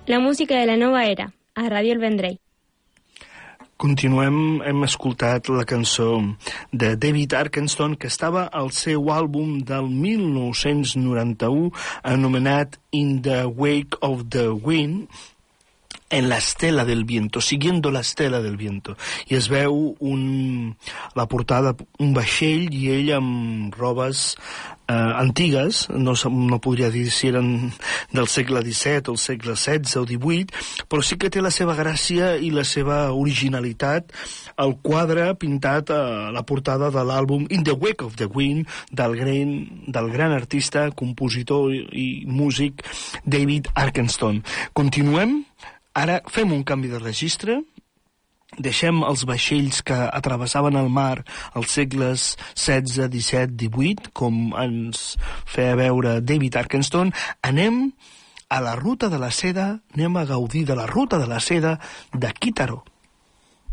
La música de la nova era, a Ràdio El Vendrell. Continuem, hem escoltat la cançó de David Arkenstone, que estava al seu àlbum del 1991, anomenat In the Wake of the Wind, en la estela del viento, siguiendo la estela del viento. I es veu la portada, un vaixell, i ell amb robes antigues, no podria dir si eren del segle XVII o el segle XVI o XVIII, però sí que té la seva gràcia i la seva originalitat el quadre pintat a la portada de l'àlbum In the Wake of the Wind del gran artista, compositor i músic David Arkenstone. Continuem. Ara fem un canvi de registre, deixem els vaixells que travessaven el mar als segles XVI, XVII, XVIII, com ens feia veure David Arkenstone, anem a la ruta de la seda, anem a gaudir de la ruta de la seda de Kitaro.